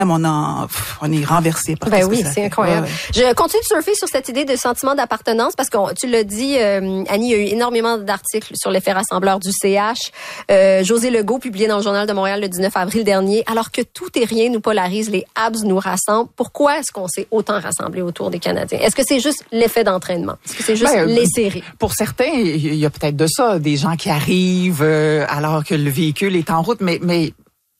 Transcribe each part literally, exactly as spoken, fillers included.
on, en, pff, on est renversé par ben ce oui, que ça c'est fait. incroyable. Ouais, ouais. Je continue de surfer sur cette idée de sentiment d'appartenance parce que tu l'as dit, euh, Annie, il y a eu énormément d'articles sur l'effet rassembleur du C H. Euh, José Legault, publié dans le Journal de Montréal le dix-neuf avril dernier, alors que tout et rien nous polarise, les Habs nous rassemblent. Pourquoi est-ce qu'on s'est autant rassemblé autour des Canadiens? Est-ce que c'est juste l'effet d'entraînement? Est-ce que c'est juste ben, les séries? Pour certains, il y a peut-être de ça, des gens qui arrivent euh, alors que le véhicule est en route, mais mais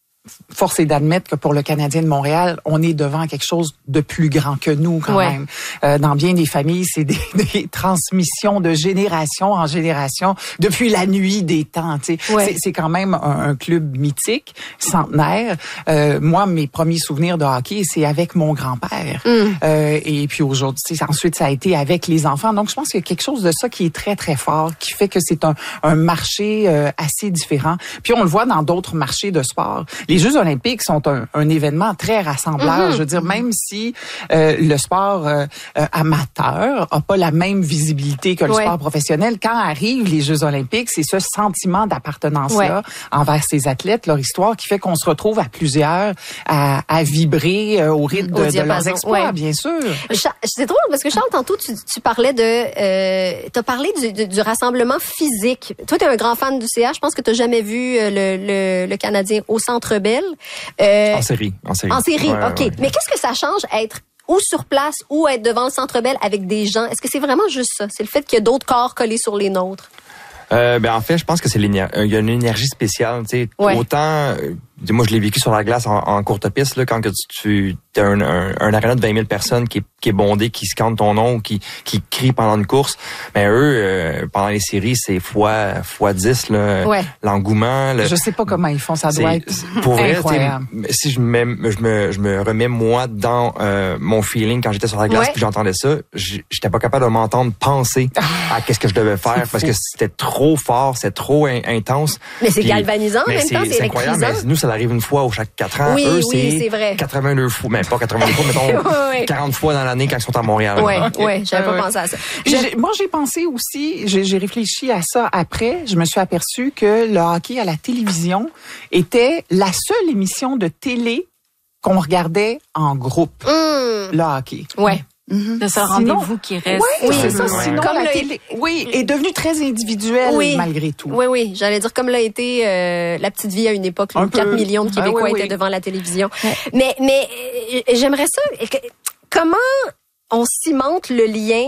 force est d'admettre que pour le Canadien de Montréal, on est devant quelque chose de plus grand que nous quand ouais. même. Euh, dans bien des familles, c'est des, des transmissions de génération en génération depuis la nuit des temps. Tu sais, ouais. c'est, c'est quand même un, un club mythique, centenaire. Euh, moi, mes premiers souvenirs de hockey, c'est avec mon grand-père. Mm. Euh, et puis aujourd'hui, ensuite, ça a été avec les enfants. Donc, je pense qu'il y a quelque chose de ça qui est très très fort, qui fait que c'est un, un marché euh, assez différent. Puis on le voit dans d'autres marchés de sport. Les Jeux olympiques sont un, un événement très rassembleur. Mm-hmm. Je veux dire, même si euh, le sport euh, euh, amateur a pas la même visibilité que le ouais. sport professionnel, quand arrivent les Jeux olympiques, c'est ce sentiment d'appartenance-là ouais. envers ces athlètes, leur histoire, qui fait qu'on se retrouve à plusieurs à, à vibrer euh, au rythme de, de leurs exploits, ouais. bien sûr. Charles, c'est drôle parce que Charles, tantôt, tu, tu parlais de... Euh, t'as parlé du, du, du rassemblement physique. Toi, t'es un grand fan du C H. Je pense que t'as jamais vu le, le, le Canadien au Centre Bell. Euh, en série. En série. En série, ouais, OK. Ouais. Mais qu'est-ce que ça change être ou sur place ou être devant le Centre Bell avec des gens? Est-ce que c'est vraiment juste ça? C'est le fait qu'il y a d'autres corps collés sur les nôtres? Euh, ben en fait, je pense que c'est l'énergie. Il y a une énergie spéciale. Tu sais, ouais. autant... Euh, moi, je l'ai vécu sur la glace en, en courte piste, là, quand que tu, tu as un, un, un aréna de vingt mille personnes qui est, qui est bondé, qui scande ton nom, qui, qui crie pendant une course. Mais eux, euh, pendant les séries, c'est fois, fois dix, là, ouais. l'engouement. Le, je sais pas comment ils font, ça doit être pour vrai, incroyable. Si je me, je me, je me remets moi dans euh, mon feeling quand j'étais sur la glace ouais. puis j'entendais ça, j'étais pas capable de m'entendre penser à qu'est-ce que je devais faire parce que c'était trop fort, c'était trop in, intense. Mais c'est puis, galvanisant en même temps, c'est, c'est incroyable. Mais nous, ça arrive une fois au chaque quatre ans. Oui, Eux, oui, c'est, c'est vrai. quatre-vingt-deux fois, mais pas quatre-vingt-deux fois, mettons oui. quarante fois dans l'année quand ils sont à Montréal. Oui, oui, j'avais pas pensé à ça. J'ai, moi, j'ai pensé aussi, j'ai, j'ai réfléchi à ça après. Je me suis aperçue que le hockey à la télévision était la seule émission de télé qu'on regardait en groupe. Mmh. Le hockey. Ouais. Mm-hmm. De ce rendez-vous qui reste. Oui, oui, c'est ça. Ouais. Sinon, comme la le... télé, oui, est devenue très individuelle oui. malgré tout. Oui, oui. J'allais dire comme l'a été euh, La Petite Vie à une époque, où quatre millions de Québécois ah, oui, oui. étaient devant la télévision. Ouais. Mais, mais euh, j'aimerais ça. Comment on cimente le lien?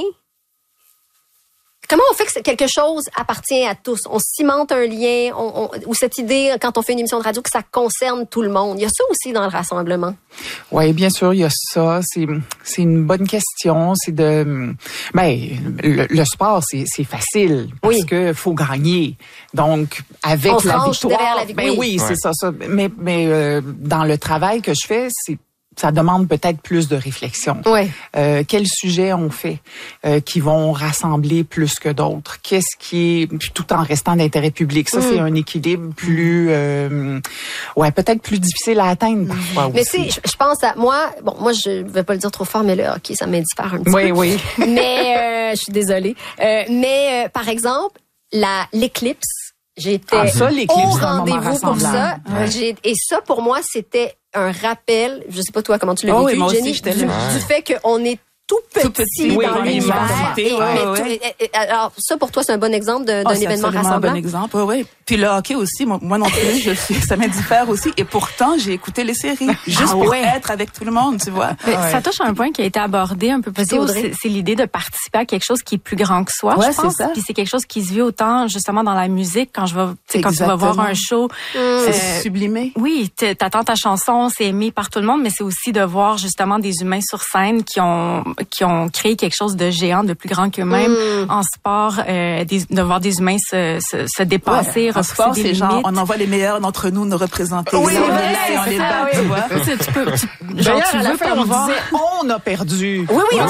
Comment on fait que quelque chose appartient à tous? On cimente un lien, on, on, ou cette idée, quand on fait une émission de radio, que ça concerne tout le monde. Il y a ça aussi dans le rassemblement. Oui, bien sûr, il y a ça. C'est, c'est une bonne question. C'est de, ben, le, le sport, c'est, c'est facile parce oui. que faut gagner. Donc, avec on la la victoire, victoire, ben oui, oui ouais. c'est ça, ça. Mais, mais euh, dans le travail que je fais, c'est ça demande peut-être plus de réflexion. Ouais. Euh, quels sujets on fait euh, qui vont rassembler plus que d'autres? Qu'est-ce qui est, tout en restant d'intérêt public? Ça, mm. c'est un équilibre plus, euh, ouais, peut-être plus difficile à atteindre parfois mais aussi. Mais tu sais, je pense à moi, bon, moi, je vais pas le dire trop fort, mais là, OK, ça m'indiffère un petit oui, peu. Oui, oui. Mais, euh, je suis désolée. Euh, mais, euh, par exemple, la, l'éclipse, j'étais ah, ça, au rendez-vous pour ça. Ouais. J'ai, et ça, pour moi, c'était un rappel, je sais pas toi comment tu l'as oh vécu, oui, Jenny, aussi, du, du fait qu'on est tout petit, tout petit oui, dans l'univers. Et, et, ouais, mais ouais. tout, et, alors, ça, pour toi, c'est un bon exemple de, d'un oh, événement rassemblant? C'est un bon exemple, oui, oui. Puis le hockey aussi, moi, moi non plus, je suis, ça m'indiffère aussi. Et pourtant, j'ai écouté les séries, juste ah, pour ouais. être avec tout le monde, tu vois. Mais ouais. Ça touche à un point qui a été abordé un peu plus tôt. C'est, c'est l'idée de participer à quelque chose qui est plus grand que soi, ouais, je pense. C'est ça. Puis c'est quelque chose qui se vit autant, justement, dans la musique, quand je vais, tu sais, quand tu vas voir un show. Mmh. Euh, c'est sublimé. Oui, t'attends ta chanson, c'est aimé par tout le monde, mais c'est aussi de voir, justement, des humains sur scène qui ont, qui ont créé quelque chose de géant, de plus grand qu'eux-mêmes mmh. en sport, euh, des, de voir des humains se, se, se dépasser, ouais, en sport, c'est genre, on envoie les meilleurs d'entre nous nous représenter. Oui, on vrai, est là, on les bat, tu vois. Tu peux, tu, genre, tu veux pas voir. On a perdu. Oui, oui, on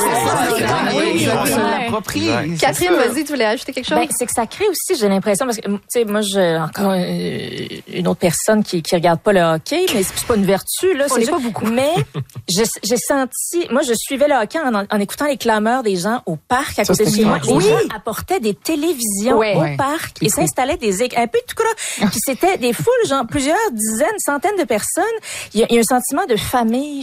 se l'approprie. Catherine, vas-y, tu voulais ajouter quelque chose? Ben, c'est que ça crée aussi, j'ai l'impression, parce que, tu sais, moi, je, encore une autre personne qui, qui regarde pas le hockey, mais c'est pas une vertu, là. On c'est n'est pas beaucoup. Mais, j'ai, j'ai senti, moi, je suivais le hockey en en, en écoutant les clameurs des gens au parc à Ça, côté de c'est chez moi. Les oui. gens apportaient des télévisions Ouais. au Ouais. parc C'est et fou. s'installaient des éc- un peu tout cas. Puis c'était des foules, genre plusieurs dizaines, centaines de personnes. Il y a, il y a un sentiment de famille.